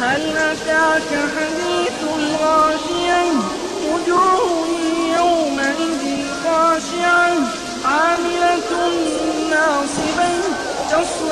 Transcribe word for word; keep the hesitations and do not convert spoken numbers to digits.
هل أتاك حديث الغاشية وجوه يومئذ خاشعة عاملة ناصبة تصلى